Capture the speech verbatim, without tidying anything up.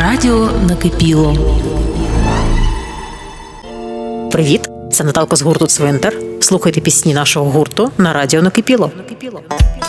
Радіо накипіло. Привіт, це Наталка з гурту «Цвинтар». Слухайте пісні нашого гурту на радіо накипіло.